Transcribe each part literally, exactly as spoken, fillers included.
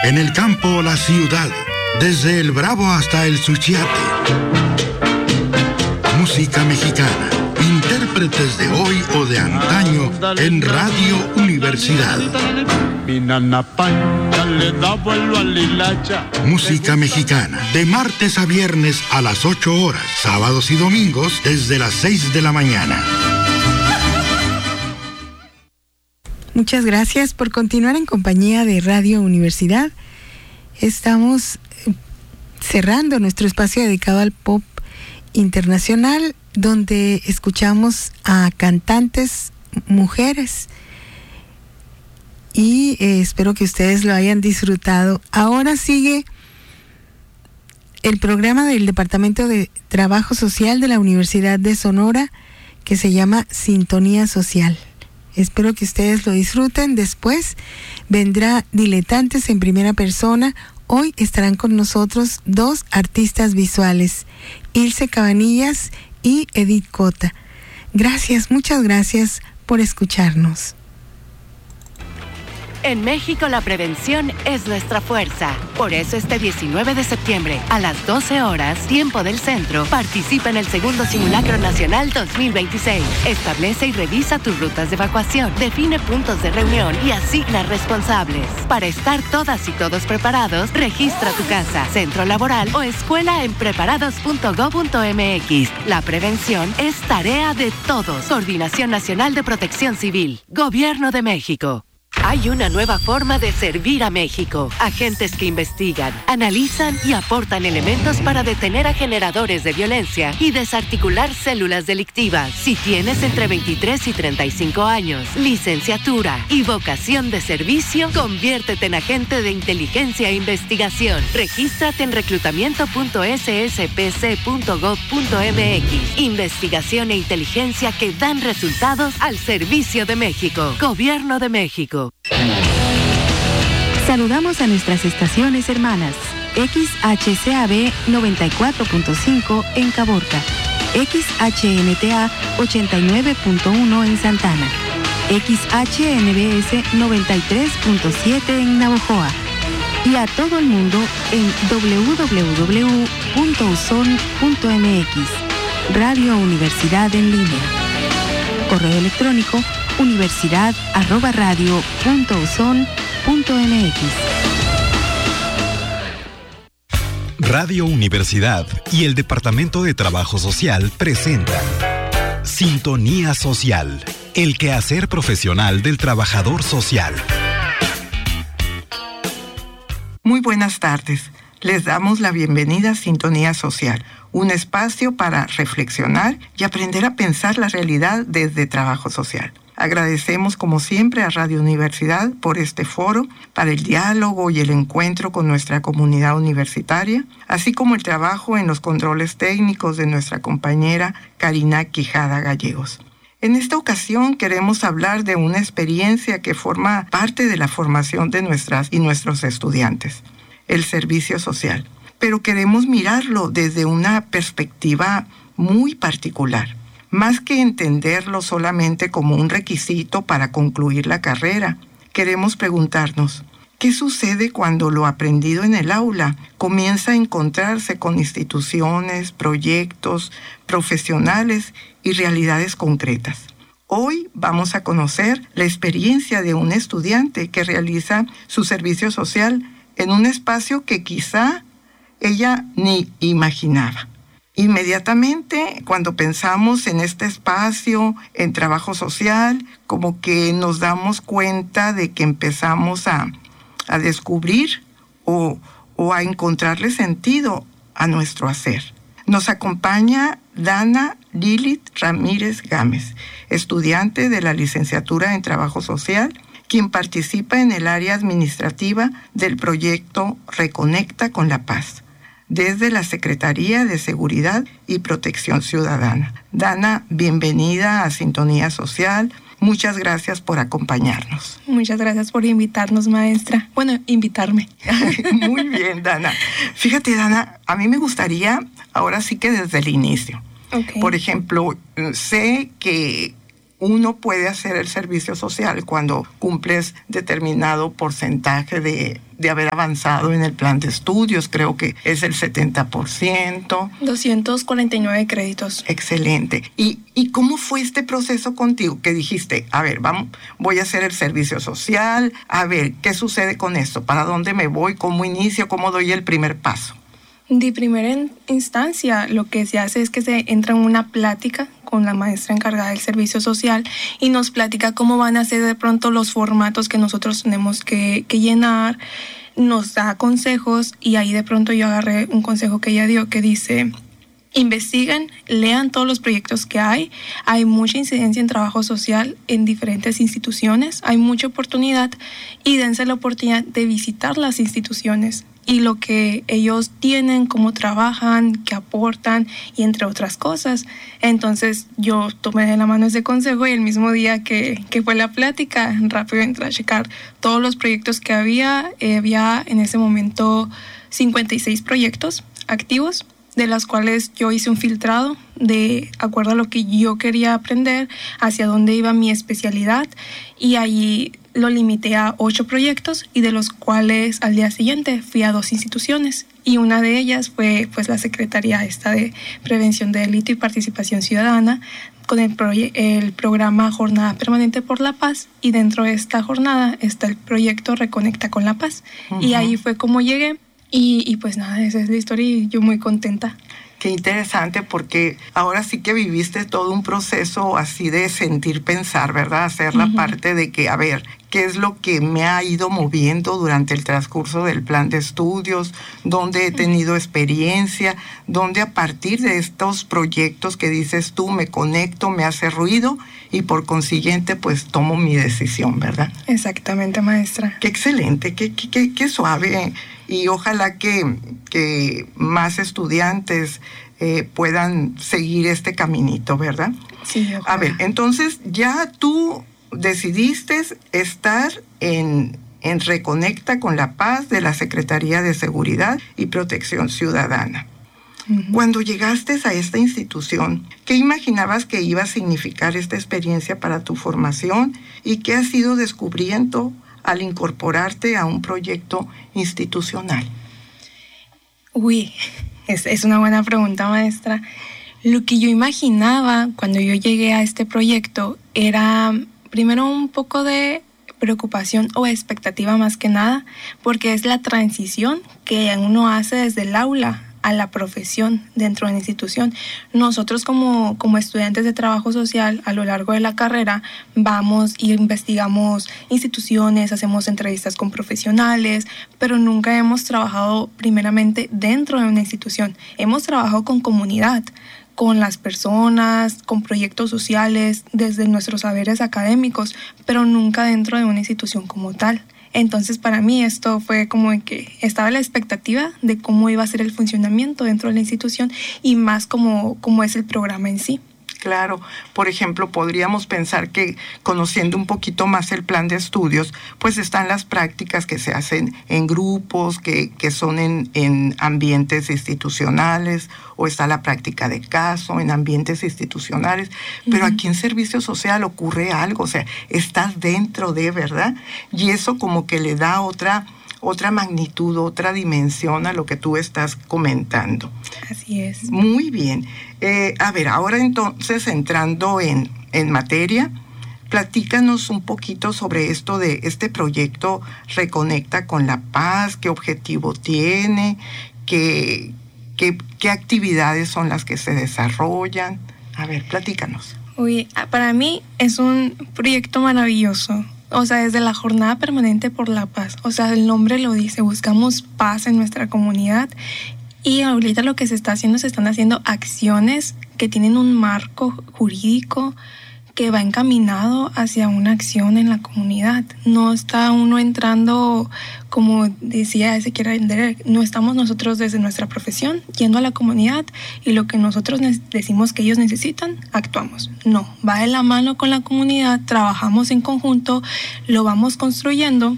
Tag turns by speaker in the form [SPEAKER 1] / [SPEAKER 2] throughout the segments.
[SPEAKER 1] En el campo, la ciudad. Desde el Bravo hasta el Suchiate. Música mexicana. Intérpretes de hoy o de antaño en Radio Universidad. Música mexicana. De martes a viernes a las ocho horas. Sábados y domingos desde las seis de la mañana.
[SPEAKER 2] Muchas gracias por continuar en compañía de Radio Universidad. Estamos cerrando nuestro espacio dedicado al pop internacional, donde escuchamos a cantantes mujeres y eh, espero que ustedes lo hayan disfrutado. Ahora sigue el programa del Departamento de Trabajo Social de la Universidad de Sonora, que se llama Sintonía Social. Espero que ustedes lo disfruten. Después vendrá Diletantes en primera persona. Hoy estarán con nosotros dos artistas visuales, Ilse Cabanillas y Edith Cota. Gracias, muchas gracias por escucharnos.
[SPEAKER 3] En México la prevención es nuestra fuerza. Por eso este diecinueve de septiembre, a las doce horas, tiempo del centro, participa en el segundo Simulacro Nacional dos mil veintiséis. Establece y revisa tus rutas de evacuación, define puntos de reunión y asigna responsables. Para estar todas y todos preparados, registra tu casa, centro laboral o escuela en preparados punto gob punto eme equis. La prevención es tarea de todos. Coordinación Nacional de Protección Civil. Gobierno de México. Hay una nueva forma de servir a México. Agentes que investigan, analizan y aportan elementos para detener a generadores de violencia y desarticular células delictivas. Si tienes entre veintitrés y treinta y cinco años, licenciatura y vocación de servicio, conviértete en agente de inteligencia e investigación. Regístrate en reclutamiento punto ese ese pe ce punto gob punto eme equis. Investigación e inteligencia que dan resultados al servicio de México. Gobierno de México.
[SPEAKER 4] Saludamos a nuestras estaciones hermanas. X H C A B noventa y cuatro punto cinco en Caborca, X H N T A ochenta y nueve punto uno en Santana, X H N B S noventa y tres punto siete en Navojoa y a todo el mundo en doble u doble u doble u punto u s o n punto eme equis. Radio Universidad en línea. Correo electrónico universidad arroba radio punto uson punto eme equis.
[SPEAKER 5] Radio Universidad y el Departamento de Trabajo Social presentan Sintonía Social, el quehacer profesional del trabajador social.
[SPEAKER 6] Muy buenas tardes. Les damos la bienvenida a Sintonía Social, un espacio para reflexionar y aprender a pensar la realidad desde trabajo social. Agradecemos como siempre a Radio Universidad por este foro para el diálogo y el encuentro con nuestra comunidad universitaria, así como el trabajo en los controles técnicos de nuestra compañera Karina Quijada Gallegos. En esta ocasión queremos hablar de una experiencia que forma parte de la formación de nuestras y nuestros estudiantes, el servicio social. Pero queremos mirarlo desde una perspectiva muy particular. Más que entenderlo solamente como un requisito para concluir la carrera, queremos preguntarnos, ¿qué sucede cuando lo aprendido en el aula comienza a encontrarse con instituciones, proyectos, profesionales y realidades concretas? Hoy vamos a conocer la experiencia de un estudiante que realiza su servicio social en un espacio que quizá ella ni imaginaba. Inmediatamente, cuando pensamos en este espacio, en trabajo social, como que nos damos cuenta de que empezamos a, a descubrir o, o a encontrarle sentido a nuestro hacer. Nos acompaña Dana Lilith Ramírez Gámez, estudiante de la licenciatura en Trabajo Social, quien participa en el área administrativa del proyecto Reconecta con la Paz, desde la Secretaría de Seguridad y Protección Ciudadana. Dana, bienvenida a Sintonía Social. Muchas gracias por acompañarnos.
[SPEAKER 7] Muchas gracias por invitarnos, maestra. Bueno, invitarme.
[SPEAKER 6] Muy bien, Dana. Fíjate, Dana, a mí me gustaría, ahora sí que desde el inicio. Okay. Por ejemplo, sé que uno puede hacer el servicio social cuando cumples determinado porcentaje de, de haber avanzado en el plan de estudios, creo que es el setenta por ciento.
[SPEAKER 7] doscientos cuarenta y nueve créditos.
[SPEAKER 6] Excelente. ¿Y, y cómo fue este proceso contigo? Que dijiste, a ver, vamos, voy a hacer el servicio social, a ver, ¿qué sucede con esto? ¿Para dónde me voy? ¿Cómo inicio? ¿Cómo doy el primer paso?
[SPEAKER 7] De primera instancia, lo que se hace es que se entra en una plática con la maestra encargada del servicio social y nos platica cómo van a ser de pronto los formatos que nosotros tenemos que, que llenar, nos da consejos y ahí de pronto yo agarré un consejo que ella dio que dice: investiguen, lean todos los proyectos que hay. Hay mucha incidencia en trabajo social en diferentes instituciones, hay mucha oportunidad y dense la oportunidad de visitar las instituciones y lo que ellos tienen, cómo trabajan, qué aportan y entre otras cosas. Entonces yo tomé de la mano ese consejo y el mismo día que, que fue la plática, rápido entré a checar todos los proyectos que había. Eh, había en ese momento cincuenta y seis proyectos activos, de las cuales yo hice un filtrado de acuerdo a lo que yo quería aprender, hacia dónde iba mi especialidad, y ahí lo limité a ocho proyectos y de los cuales al día siguiente fui a dos instituciones y una de ellas fue pues la Secretaría esta de Prevención de Delito y Participación Ciudadana con el, proye- el programa Jornada Permanente por la Paz, y dentro de esta jornada está el proyecto Reconecta con la Paz. Uh-huh. Y ahí fue como llegué. Y, y pues nada, esa es la historia y yo muy contenta.
[SPEAKER 6] Qué interesante, porque ahora sí que viviste todo un proceso así de sentir, pensar, ¿verdad? Hacer la uh-huh. parte de que, a ver, ¿qué es lo que me ha ido moviendo durante el transcurso del plan de estudios? ¿Dónde he tenido experiencia? ¿Dónde a partir de estos proyectos que dices tú me conecto, me hace ruido y por consiguiente pues tomo mi decisión, ¿verdad?
[SPEAKER 7] Exactamente, maestra.
[SPEAKER 6] Qué excelente, qué, qué, qué, qué suave. Y ojalá que, que más estudiantes eh, puedan seguir este caminito, ¿verdad?
[SPEAKER 7] Sí, ojalá.
[SPEAKER 6] A ver, entonces ya tú decidiste estar en, en Reconecta con la Paz de la Secretaría de Seguridad y Protección Ciudadana. Uh-huh. Cuando llegaste a esta institución, ¿qué imaginabas que iba a significar esta experiencia para tu formación y qué has ido descubriendo al incorporarte a un proyecto institucional?
[SPEAKER 7] Uy, es, es una buena pregunta, maestra. Lo que yo imaginaba cuando yo llegué a este proyecto era primero un poco de preocupación o expectativa más que nada, porque es la transición que uno hace desde el aula a la profesión dentro de la institución. Nosotros como, como estudiantes de trabajo social a lo largo de la carrera vamos y investigamos instituciones, hacemos entrevistas con profesionales, pero nunca hemos trabajado primeramente dentro de una institución. Hemos trabajado con comunidad, con las personas, con proyectos sociales, desde nuestros saberes académicos, pero nunca dentro de una institución como tal. Entonces, para mí esto fue como que estaba la expectativa de cómo iba a ser el funcionamiento dentro de la institución y más como, como es el programa en sí.
[SPEAKER 6] Claro, por ejemplo, podríamos pensar que conociendo un poquito más el plan de estudios, pues están las prácticas que se hacen en grupos, que, que son en, en ambientes institucionales, o está la práctica de caso en ambientes institucionales, pero uh-huh. aquí en servicio social ocurre algo, o sea, estás dentro de, ¿verdad? Y eso como que le da otra... otra magnitud, otra dimensión a lo que tú estás comentando.
[SPEAKER 7] Así es.
[SPEAKER 6] Muy bien. Eh, a ver, ahora entonces entrando en, en materia, platícanos un poquito sobre esto de este proyecto Reconecta con la Paz, qué objetivo tiene, qué, qué, qué actividades son las que se desarrollan. A ver, platícanos.
[SPEAKER 7] Uy, para mí es un proyecto maravilloso. O sea, desde la Jornada Permanente por la Paz. O sea, el nombre lo dice, buscamos paz en nuestra comunidad. Y ahorita lo que se está haciendo, se están haciendo acciones que tienen un marco jurídico que va encaminado hacia una acción en la comunidad. No está uno entrando, como decía Ezequiel Ender, no estamos nosotros desde nuestra profesión yendo a la comunidad y lo que nosotros decimos que ellos necesitan, actuamos. No, va de la mano con la comunidad, trabajamos en conjunto, lo vamos construyendo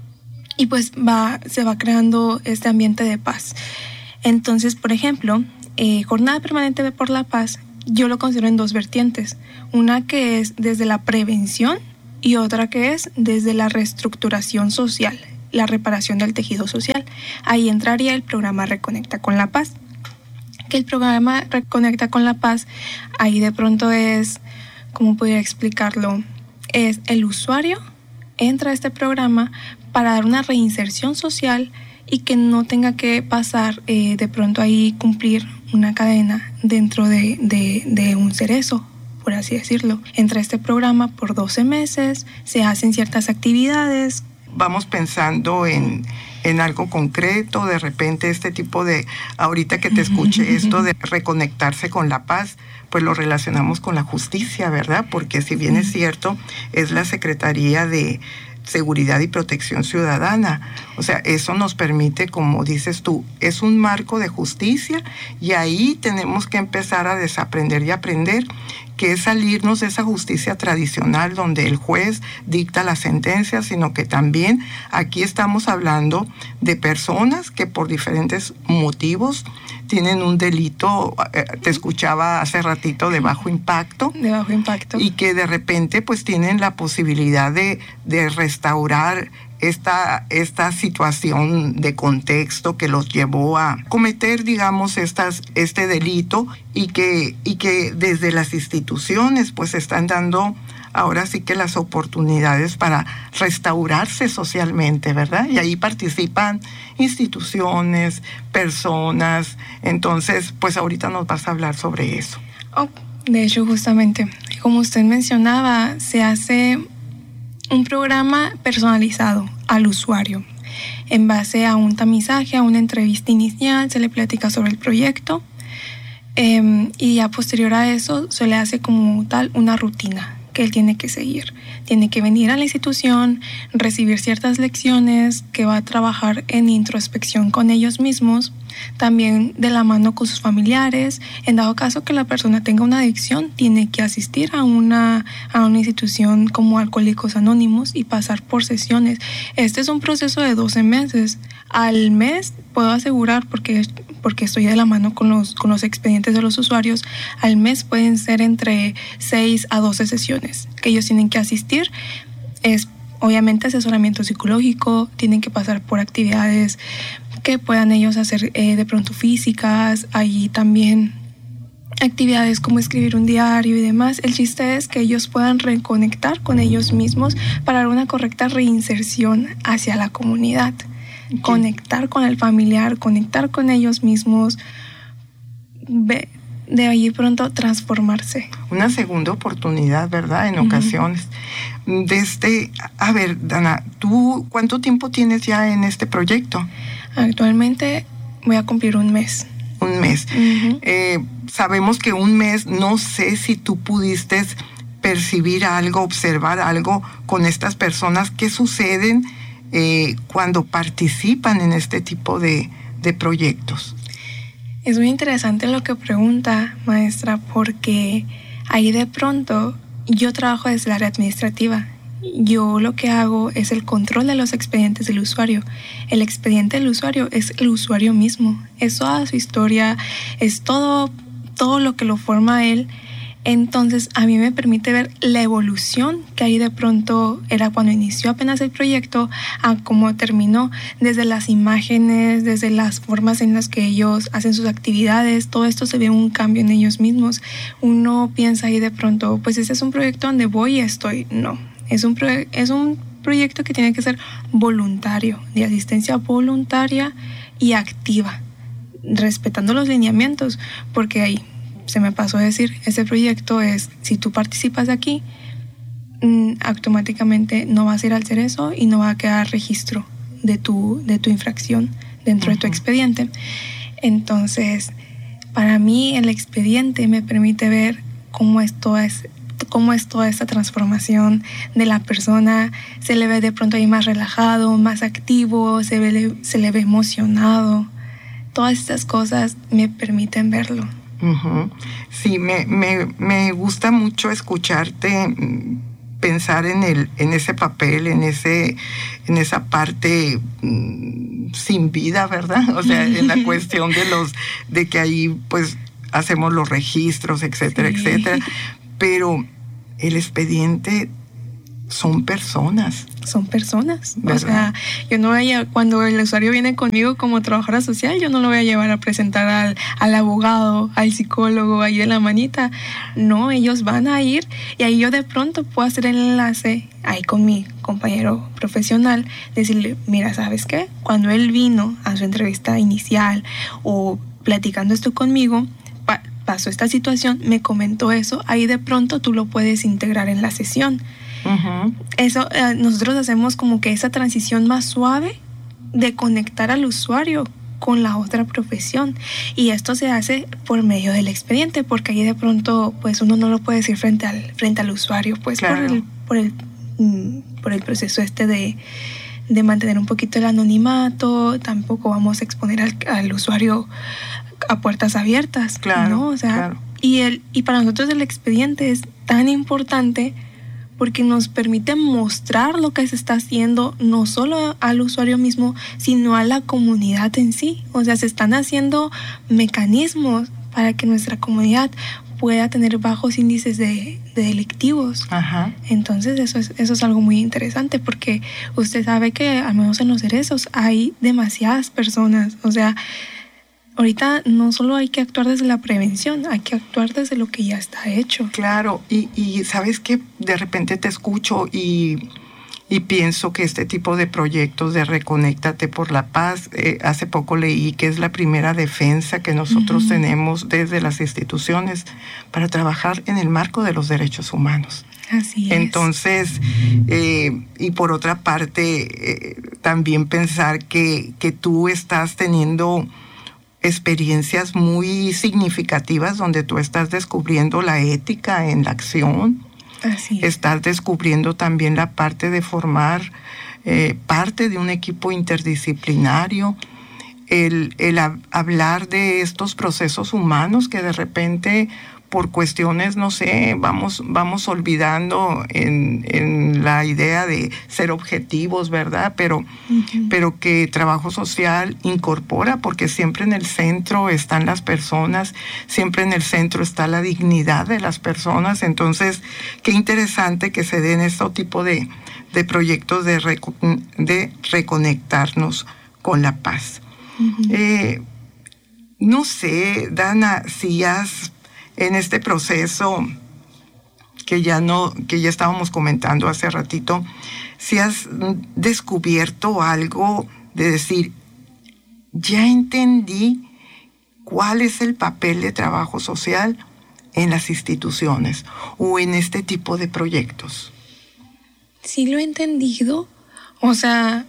[SPEAKER 7] y pues va, se va creando este ambiente de paz. Entonces, por ejemplo, eh, Jornada Permanente por la Paz yo lo considero en dos vertientes. Una que es desde la prevención y otra que es desde la reestructuración social, la reparación del tejido social. Ahí entraría el programa Reconecta con la Paz. Que el programa Reconecta con la Paz, ahí de pronto es, ¿cómo podría explicarlo? Es el usuario entra a este programa para dar una reinserción social y que no tenga que pasar eh, de pronto ahí cumplir una cadena dentro de, de, de un cerezo, por así decirlo. Entra a este programa por doce meses, se hacen ciertas actividades.
[SPEAKER 6] Vamos pensando en, en algo concreto, de repente este tipo de, ahorita que te escuché esto de reconectarse con la paz, pues lo relacionamos con la justicia, ¿verdad? Porque si bien es cierto, es la Secretaría de Seguridad y Protección Ciudadana. O sea, eso nos permite, como dices tú, es un marco de justicia y ahí tenemos que empezar a desaprender y aprender, que es salirnos de esa justicia tradicional donde el juez dicta la sentencia, sino que también aquí estamos hablando de personas que por diferentes motivos tienen un delito, eh, te escuchaba hace ratito, de bajo impacto.
[SPEAKER 7] De bajo impacto.
[SPEAKER 6] Y que de repente pues tienen la posibilidad de, de restaurar esta, esta situación de contexto que los llevó a cometer, digamos, estas, este delito y que, y que desde las instituciones pues están dando ahora sí que las oportunidades para restaurarse socialmente, ¿verdad? Y ahí participan instituciones, personas. Entonces, pues ahorita nos vas a hablar sobre eso.
[SPEAKER 7] Oh, de hecho, justamente, como usted mencionaba, se hace un programa personalizado al usuario. En base a un tamizaje, a una entrevista inicial, se le platica sobre el proyecto eh, y ya posterior a eso se le hace como tal una rutina que él tiene que seguir. Tiene que venir a la institución, recibir ciertas lecciones, que va a trabajar en introspección con ellos mismos, también de la mano con sus familiares. En dado caso que la persona tenga una adicción, tiene que asistir a una, a una institución como Alcohólicos Anónimos y pasar por sesiones. Este es un proceso de doce meses. Al mes, puedo asegurar, porque, porque estoy de la mano con los, con los expedientes de los usuarios, al mes pueden ser entre seis a doce sesiones que ellos tienen que asistir. Es obviamente asesoramiento psicológico, tienen que pasar por actividades que puedan ellos hacer eh, de pronto físicas, ahí también actividades como escribir un diario y demás. El chiste es que ellos puedan reconectar con ellos mismos para dar una correcta reinserción hacia la comunidad. Okay. Conectar con el familiar, conectar con ellos mismos, de ahí pronto transformarse.
[SPEAKER 6] Una segunda oportunidad, ¿verdad? En uh-huh. ocasiones. Desde, a ver, Dana, ¿tú cuánto tiempo tienes ya en este proyecto?
[SPEAKER 7] Actualmente voy a cumplir un mes.
[SPEAKER 6] Un mes. Uh-huh. Eh, sabemos que un mes, no sé si tú pudiste percibir algo, observar algo con estas personas que suceden eh, cuando participan en este tipo de, de proyectos.
[SPEAKER 7] Es muy interesante lo que pregunta, maestra, porque ahí de pronto yo trabajo desde el área administrativa. Yo lo que hago es el control de los expedientes del usuario. El expediente del usuario es el usuario mismo, es toda su historia, es todo, todo lo que lo forma a él. Entonces a mí me permite ver la evolución que ahí de pronto era cuando inició apenas el proyecto a cómo terminó, desde las imágenes, desde las formas en las que ellos hacen sus actividades. Todo esto se ve un cambio en ellos mismos. Uno piensa ahí de pronto, pues este es un proyecto donde voy y estoy. No, es un, pro- es un proyecto que tiene que ser voluntario, de asistencia voluntaria y activa, respetando los lineamientos, porque ahí se me pasó a decir, ese proyecto es, si tú participas aquí, mm, automáticamente no vas a ir al cerezo y no va a quedar registro de tu, de tu infracción dentro uh-huh. de tu expediente. Entonces, para mí el expediente me permite ver cómo esto es, cómo es toda esta transformación de la persona. Se le ve de pronto ahí más relajado, más activo, se, ve, se le ve emocionado. Todas estas cosas me permiten verlo.
[SPEAKER 6] Uh-huh. Sí, me, me, me gusta mucho escucharte pensar en el, en ese papel, en ese, en esa parte mmm, sin vida, ¿verdad? O sea, en la cuestión de los, de que ahí, pues, hacemos los registros, etcétera, sí. etcétera. Pero el expediente son personas.
[SPEAKER 7] Son personas.
[SPEAKER 6] ¿Verdad?
[SPEAKER 7] O sea, yo no voy a, cuando el usuario viene conmigo como trabajadora social, yo no lo voy a llevar a presentar al, al abogado, al psicólogo ahí de la manita. No, ellos van a ir y ahí yo de pronto puedo hacer el enlace ahí con mi compañero profesional, decirle, mira, ¿sabes qué? Cuando él vino a su entrevista inicial o platicando esto conmigo, pa- pasó esta situación, me comentó eso, ahí de pronto tú lo puedes integrar en la sesión. Uh-huh. Eso, eh, nosotros hacemos como que esa transición más suave de conectar al usuario con la otra profesión, y esto se hace por medio del expediente, porque ahí de pronto pues uno no lo puede decir frente al frente al usuario, pues claro. por el por el por el proceso este de de mantener un poquito el anonimato. Tampoco vamos a exponer al, al usuario a puertas abiertas, claro, ¿no? O sea, claro. y el y para nosotros el expediente es tan importante porque nos permite mostrar lo que se está haciendo, no solo al usuario mismo, sino a la comunidad en sí. O sea, se están haciendo mecanismos para que nuestra comunidad pueda tener bajos índices de, de delictivos. Ajá. Entonces eso es, eso es algo muy interesante, porque usted sabe que al menos en los cerezos hay demasiadas personas. O sea, ahorita no solo hay que actuar desde la prevención, hay que actuar desde lo que ya está hecho.
[SPEAKER 6] Claro, y, y sabes que de repente te escucho y, y pienso que este tipo de proyectos de Reconéctate por la Paz, eh, hace poco leí que es la primera defensa que nosotros uh-huh. tenemos desde las instituciones para trabajar en el marco de los derechos humanos.
[SPEAKER 7] Así es.
[SPEAKER 6] Entonces, eh, y por otra parte, eh, también pensar que, que tú estás teniendo experiencias muy significativas donde tú estás descubriendo la ética en la acción.
[SPEAKER 7] Así es.
[SPEAKER 6] Estás descubriendo también la parte de formar eh, parte de un equipo interdisciplinario, el, el a, hablar de estos procesos humanos que de repente por cuestiones, no sé, vamos, vamos olvidando en, en la idea de ser objetivos, ¿verdad? Pero, uh-huh. pero que trabajo social incorpora, porque siempre en el centro están las personas, siempre en el centro está la dignidad de las personas. Entonces, qué interesante que se den este tipo de, de proyectos de, reco- de reconectarnos con la paz. Uh-huh. Eh, no sé, Dana, si has en este proceso que ya no, que ya estábamos comentando hace ratito, si has descubierto algo de decir, ya entendí cuál es el papel de trabajo social en las instituciones o en este tipo de proyectos.
[SPEAKER 7] Sí lo he entendido. O sea,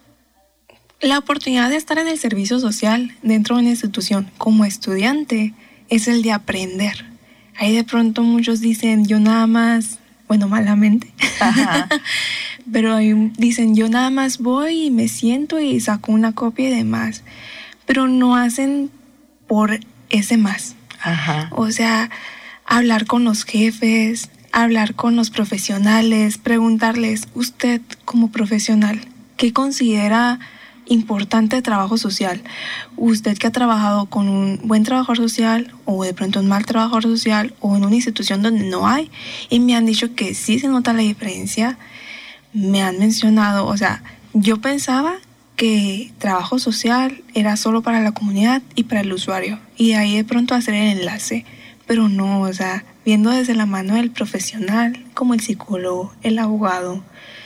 [SPEAKER 7] la oportunidad de estar en el servicio social dentro de una institución como estudiante es el de aprender. Ahí de pronto muchos dicen, yo nada más, bueno, malamente, ajá. pero ahí dicen, yo nada más voy y me siento y saco una copia y demás. Pero no hacen por ese más.
[SPEAKER 6] Ajá.
[SPEAKER 7] O sea, hablar con los jefes, hablar con los profesionales, preguntarles, usted como profesional, ¿qué considera importante de trabajo social? Usted que ha trabajado con un buen trabajador social o de pronto un mal trabajador social o en una institución donde no hay, y me han dicho que sí se nota la diferencia. Me han mencionado, o sea, yo pensaba que trabajo social era solo para la comunidad y para el usuario, y de ahí de pronto hacer el enlace, pero no, o sea, viendo desde la mano del profesional, como el psicólogo, el abogado,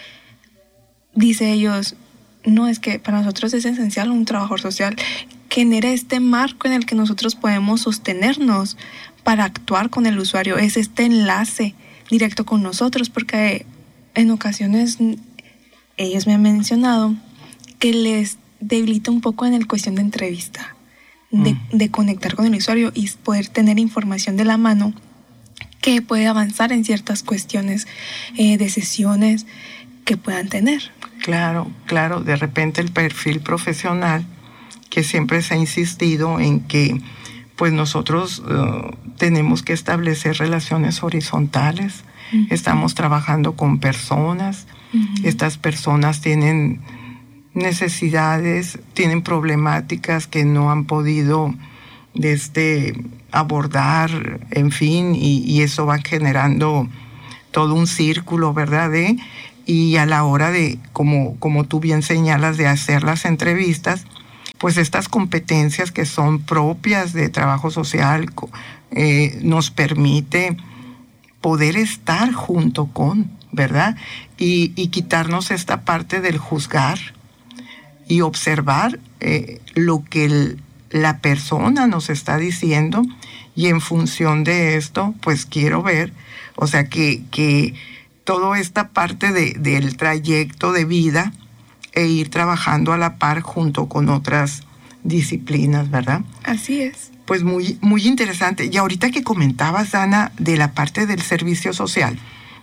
[SPEAKER 7] dice ellos, no, es que para nosotros es esencial un trabajador social que genere este marco en el que nosotros podemos sostenernos para actuar con el usuario, es este enlace directo con nosotros, porque en ocasiones ellos me han mencionado que les debilita un poco en el cuestión de entrevista, de, mm. de conectar con el usuario y poder tener información de la mano que puede avanzar en ciertas cuestiones eh, de sesiones que puedan tener.
[SPEAKER 6] Claro, claro, de repente el perfil profesional que siempre se ha insistido en que pues nosotros uh, tenemos que establecer relaciones horizontales, uh-huh. estamos trabajando con personas, uh-huh. estas personas tienen necesidades, tienen problemáticas que no han podido de este abordar, en fin, y, y eso va generando todo un círculo, ¿verdad? De, y a la hora de, como, como tú bien señalas, de hacer las entrevistas, pues estas competencias que son propias de trabajo social eh, nos permite poder estar junto con, ¿verdad? Y, y quitarnos esta parte del juzgar y observar eh, lo que el, la persona nos está diciendo, y en función de esto, pues quiero ver, o sea, que, que toda esta parte de, del trayecto de vida e ir trabajando a la par junto con otras disciplinas, ¿verdad?
[SPEAKER 7] Así es.
[SPEAKER 6] Pues muy, muy interesante. Y ahorita que comentabas, Ana, de la parte del servicio social,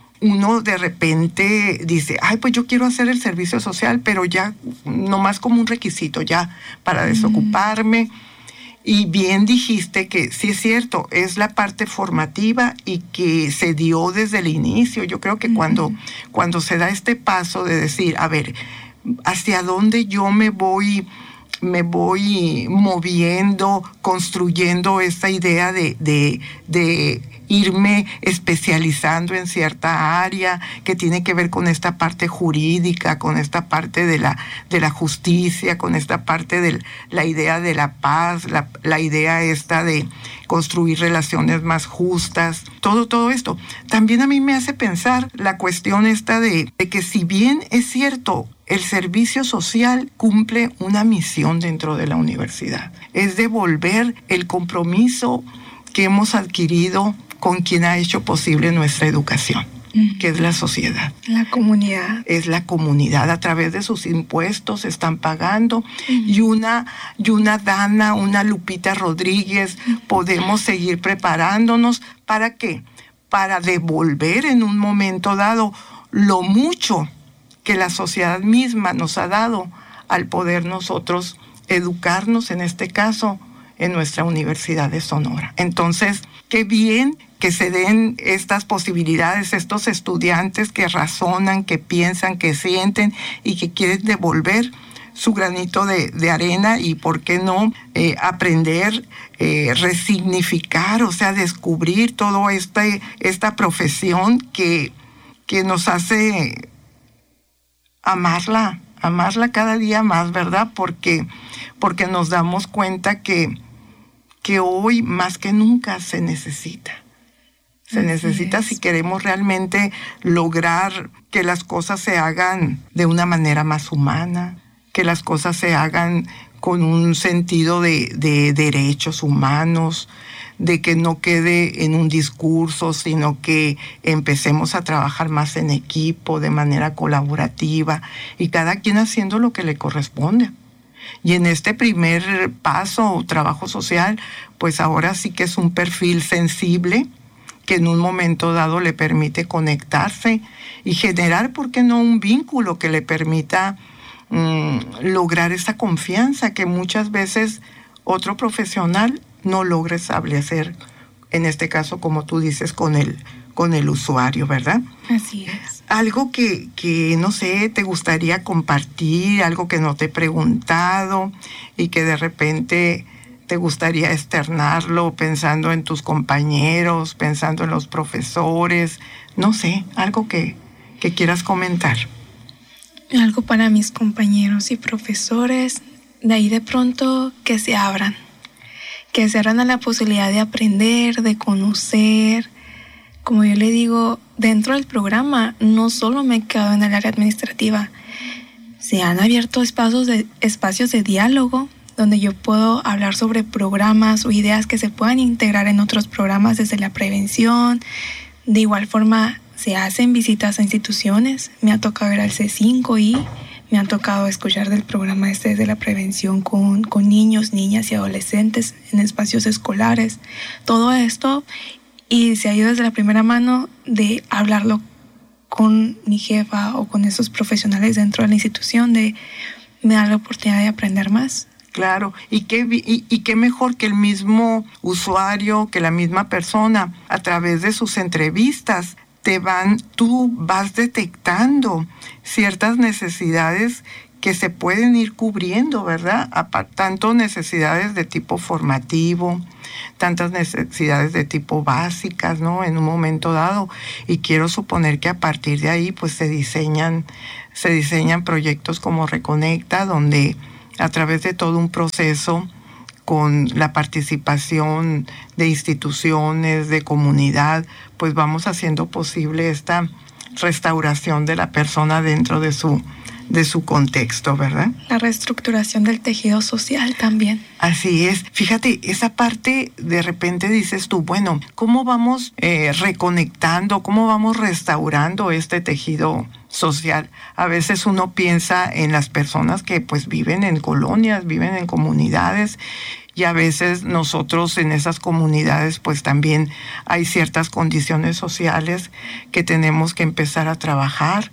[SPEAKER 6] uno de repente dice, ay, pues yo quiero hacer el servicio social, pero ya nomás como un requisito, ya para desocuparme. Mm. Y bien dijiste que sí es cierto, es la parte formativa y que se dio desde el inicio. Yo creo que mm. cuando, cuando se da este paso de decir, a ver, ¿hacia dónde yo me voy me voy moviendo, construyendo esta idea de, de, de irme especializando en cierta área que tiene que ver con esta parte jurídica, con esta parte de la, de la justicia, con esta parte de la idea de la paz, la, la idea esta de construir relaciones más justas, todo, todo esto. También a mí me hace pensar la cuestión esta de, de que si bien es cierto, el servicio social cumple una misión dentro de la universidad. Es devolver el compromiso que hemos adquirido con quien ha hecho posible nuestra educación, uh-huh. que es la sociedad.
[SPEAKER 7] La comunidad.
[SPEAKER 6] Es la comunidad. A través de sus impuestos están pagando. Uh-huh. Y una, y una Dana, una Lupita Rodríguez, uh-huh. podemos seguir preparándonos. ¿Para qué? Para devolver en un momento dado lo mucho que la sociedad misma nos ha dado al poder nosotros educarnos, en este caso, en nuestra Universidad de Sonora. Entonces, qué bien que se den estas posibilidades, estos estudiantes que razonan, que piensan, que sienten y que quieren devolver su granito de, de arena y, ¿por qué no?, eh, aprender, eh, resignificar, o sea, descubrir toda este, esta profesión que, que nos hace amarla, amarla cada día más, ¿verdad? Porque, porque nos damos cuenta que, que hoy más que nunca se necesita. Se Así necesita es. Si queremos realmente lograr que las cosas se hagan de una manera más humana, que las cosas se hagan con un sentido de, de derechos humanos, de que no quede en un discurso, sino que empecemos a trabajar más en equipo, de manera colaborativa, y cada quien haciendo lo que le corresponde. Y en este primer paso, trabajo social, pues ahora sí que es un perfil sensible, que en un momento dado le permite conectarse y generar, ¿por qué no?, un vínculo que le permita mmm, lograr esa confianza que muchas veces otro profesional no logra establecer, en este caso, como tú dices, con el, con el usuario, ¿verdad?
[SPEAKER 7] Así es.
[SPEAKER 6] Algo que, que, no sé, te gustaría compartir, algo que no te he preguntado y que de repente te gustaría externarlo pensando en tus compañeros, pensando en los profesores, no sé, algo que, que quieras comentar.
[SPEAKER 7] Algo para mis compañeros y profesores, de ahí de pronto que se abran. que se abran a la posibilidad de aprender, de conocer. Como yo le digo, dentro del programa no solo me he quedado en el área administrativa, se han abierto espacios de, espacios de diálogo donde yo puedo hablar sobre programas o ideas que se puedan integrar en otros programas desde la prevención. De igual forma, se hacen visitas a instituciones. Me ha tocado ir al C cinco y me han tocado escuchar del programa este de la prevención con, con niños, niñas y adolescentes en espacios escolares. Todo esto, y se ha ido desde la primera mano de hablarlo con mi jefa o con esos profesionales dentro de la institución, de me da la oportunidad de aprender más.
[SPEAKER 6] Claro, y qué, y, y qué mejor que el mismo usuario, que la misma persona, a través de sus entrevistas, te van, tú vas detectando ciertas necesidades que se pueden ir cubriendo, ¿verdad? Tanto necesidades de tipo formativo, tantas necesidades de tipo básicas, ¿no? En un momento dado. Y quiero suponer que a partir de ahí, pues se diseñan, se diseñan proyectos como Reconecta, donde a través de todo un proceso, con la participación de instituciones, de comunidad, pues vamos haciendo posible esta restauración de la persona dentro de su de su contexto, ¿verdad?
[SPEAKER 7] La reestructuración del tejido social también.
[SPEAKER 6] Así es. Fíjate, esa parte de repente dices tú, bueno, ¿cómo vamos eh, reconectando, cómo vamos restaurando este tejido social? A veces uno piensa en las personas que pues viven en colonias, viven en comunidades, y a veces nosotros en esas comunidades pues también hay ciertas condiciones sociales que tenemos que empezar a trabajar.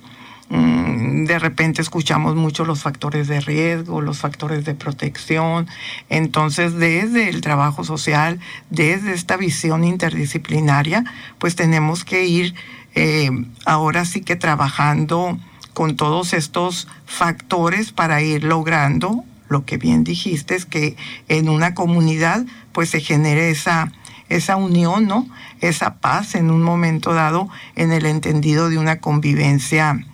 [SPEAKER 6] De repente escuchamos mucho los factores de riesgo, los factores de protección. Entonces, desde el trabajo social, desde esta visión interdisciplinaria, pues tenemos que ir eh, ahora sí que trabajando con todos estos factores para ir logrando lo que bien dijiste, es que en una comunidad pues se genere esa, esa unión, ¿no? Esa paz en un momento dado, en el entendido de una convivencia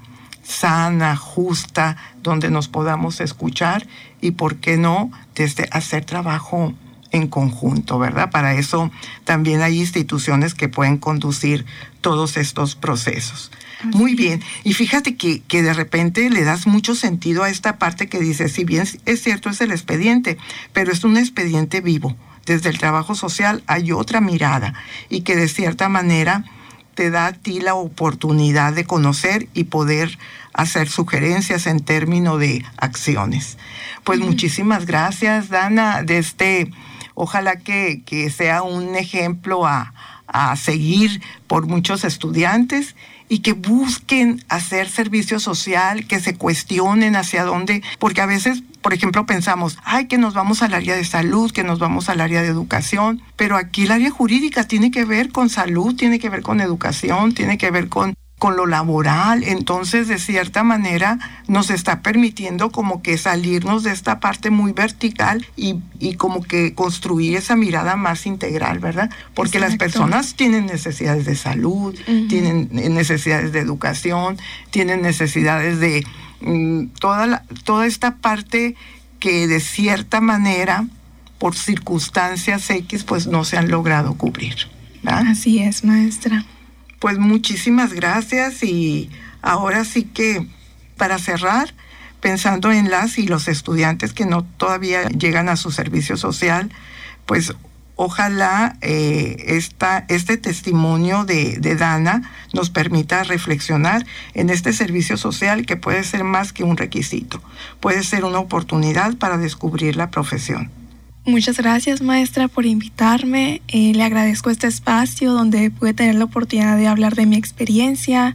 [SPEAKER 6] sana, justa, donde nos podamos escuchar y, ¿por qué no?, desde hacer trabajo en conjunto, ¿verdad? Para eso también hay instituciones que pueden conducir todos estos procesos. Así. Muy bien. Y fíjate que, que de repente le das mucho sentido a esta parte que dice, si bien es cierto, es el expediente, pero es un expediente vivo. Desde el trabajo social hay otra mirada y que de cierta manera te da a ti la oportunidad de conocer y poder hacer sugerencias en términos de acciones. Pues uh-huh. Muchísimas gracias, Dana. De este, ojalá que, que sea un ejemplo a, a seguir por muchos estudiantes y que busquen hacer servicio social, que se cuestionen hacia dónde, porque a veces, por ejemplo, pensamos, ay, que nos vamos al área de salud, que nos vamos al área de educación, pero aquí el área jurídica tiene que ver con salud, tiene que ver con educación, tiene que ver con, con lo laboral. Entonces, de cierta manera, nos está permitiendo como que salirnos de esta parte muy vertical y, y como que construir esa mirada más integral, ¿verdad? Porque Exacto. Las personas tienen necesidades de salud, uh-huh. tienen necesidades de educación, tienen necesidades de mm, toda, la, toda esta parte que de cierta manera, por circunstancias X, pues no se han logrado cubrir, ¿verdad?
[SPEAKER 7] Así es, maestra.
[SPEAKER 6] Pues muchísimas gracias y ahora sí que para cerrar, pensando en las y los estudiantes que no todavía llegan a su servicio social, pues ojalá eh, esta, este testimonio de, de Dana nos permita reflexionar en este servicio social que puede ser más que un requisito, puede ser una oportunidad para descubrir la profesión.
[SPEAKER 7] Muchas gracias, maestra, por invitarme. Eh, le agradezco este espacio donde pude tener la oportunidad de hablar de mi experiencia.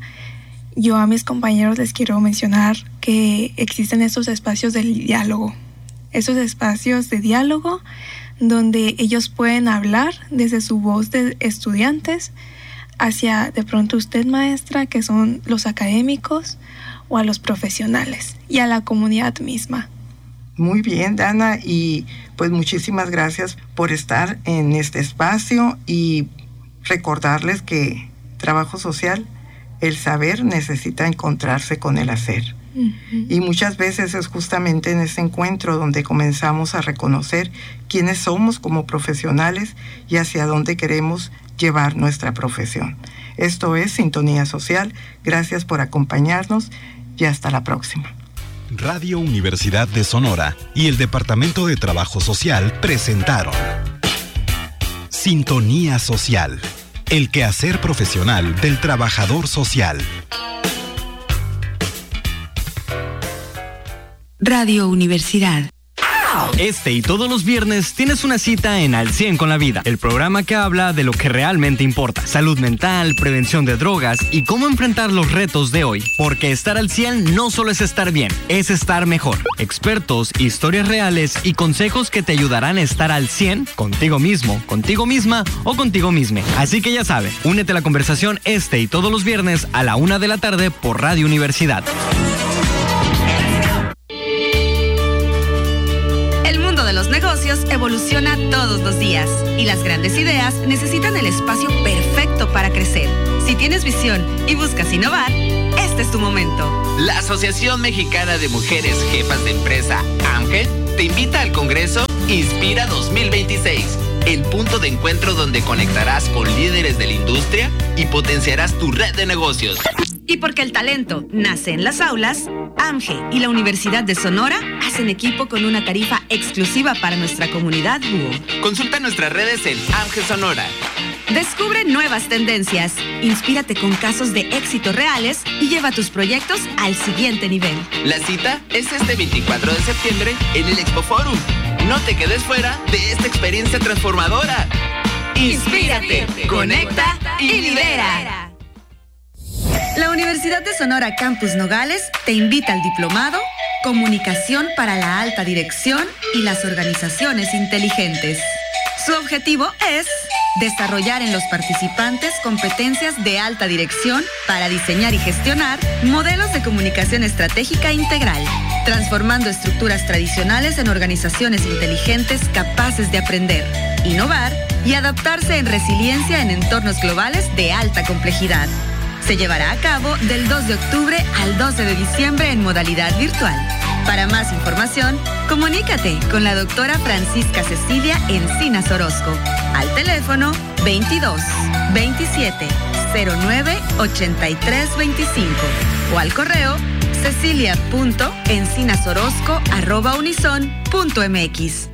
[SPEAKER 7] Yo a mis compañeros les quiero mencionar que existen estos espacios del diálogo, esos espacios de diálogo donde ellos pueden hablar desde su voz de estudiantes hacia de pronto usted, maestra, que son los académicos, o a los profesionales y a la comunidad misma.
[SPEAKER 6] Muy bien, Dana, y pues muchísimas gracias por estar en este espacio y recordarles que trabajo social, el saber necesita encontrarse con el hacer. Uh-huh. Y muchas veces es justamente en ese encuentro donde comenzamos a reconocer quiénes somos como profesionales y hacia dónde queremos llevar nuestra profesión. Esto es Sintonía Social. Gracias por acompañarnos y hasta la próxima.
[SPEAKER 5] Radio Universidad de Sonora y el Departamento de Trabajo Social presentaron Sintonía Social, el quehacer profesional del trabajador social.
[SPEAKER 4] Radio Universidad.
[SPEAKER 8] Este y todos los viernes tienes una cita en Al cien con la Vida, el programa que habla de lo que realmente importa: salud mental, prevención de drogas y cómo enfrentar los retos de hoy. Porque estar al cien no solo es estar bien, es estar mejor. Expertos, historias reales y consejos que te ayudarán a estar al cien contigo mismo, contigo misma o contigo misma. Así que ya sabes, únete a la conversación este y todos los viernes a la una de la tarde por Radio Universidad.
[SPEAKER 9] negocios evoluciona todos los días y las grandes ideas necesitan el espacio perfecto para crecer. Si tienes visión y buscas innovar, este es tu momento.
[SPEAKER 10] La Asociación Mexicana de Mujeres Jefas de Empresa, AMGE, te invita al Congreso Inspira dos mil veintiséis, el punto de encuentro donde conectarás con líderes de la industria y potenciarás tu red de negocios.
[SPEAKER 9] Y porque el talento nace en las aulas, AMGE y la Universidad de Sonora hacen equipo con una tarifa exclusiva para nuestra comunidad Búho.
[SPEAKER 10] Consulta nuestras redes en AMGE Sonora.
[SPEAKER 9] Descubre nuevas tendencias, inspírate con casos de éxito reales y lleva tus proyectos al siguiente nivel.
[SPEAKER 10] La cita es este veinticuatro de septiembre en el Expo Forum. No te quedes fuera de esta experiencia transformadora. Inspírate, conecta y lidera.
[SPEAKER 9] La Universidad de Sonora Campus Nogales te invita al diplomado Comunicación para la Alta Dirección y las Organizaciones Inteligentes. Su objetivo es desarrollar en los participantes competencias de alta dirección para diseñar y gestionar modelos de comunicación estratégica integral, transformando estructuras tradicionales en organizaciones inteligentes capaces de aprender, innovar y adaptarse en resiliencia en entornos globales de alta complejidad. Se llevará a cabo del dos de octubre al doce de diciembre en modalidad virtual. Para más información, comunícate con la doctora Francisca Cecilia Encinas Orozco al teléfono veintidós, veintisiete, cero nueve, ochenta y tres veinticinco o al correo cecilia punto encinas orozco arroba unison punto m x.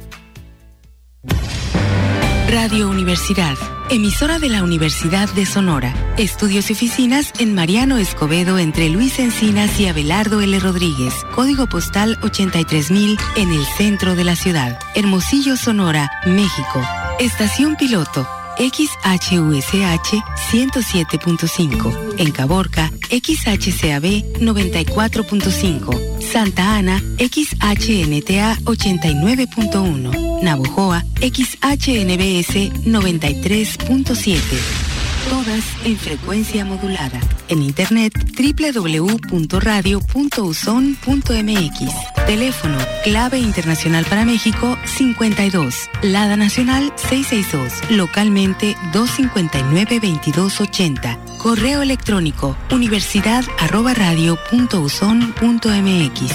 [SPEAKER 4] Radio Universidad, emisora de la Universidad de Sonora. Estudios y oficinas en Mariano Escobedo entre Luis Encinas y Abelardo L. Rodríguez. Código postal ochenta y tres mil en el centro de la ciudad. Hermosillo, Sonora, México. Estación piloto X H U S H ciento siete punto cinco. En Caborca, X H C A B noventa y cuatro punto cinco. Santa Ana, X H N T A ochenta y nueve punto uno. Navojoa, X H N B S noventa y tres punto siete. Todas en frecuencia modulada. En internet doble u doble u doble u punto radio punto uson punto m x. Teléfono clave internacional para México cincuenta y dos. Lada nacional seiscientos sesenta y dos. Localmente doscientos cincuenta y nueve, veintidós ochenta. Correo electrónico universidad arroba radio punto uson punto m x.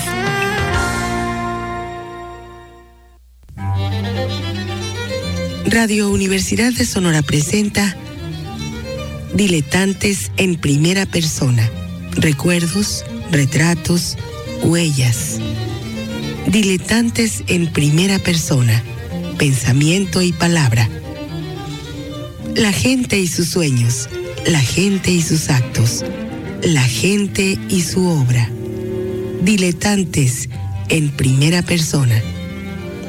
[SPEAKER 4] Radio Universidad de Sonora presenta Diletantes en primera persona. Recuerdos, retratos, huellas. Diletantes en primera persona. Pensamiento y palabra. La gente y sus sueños. La gente y sus actos. La gente y su obra. Diletantes en primera persona.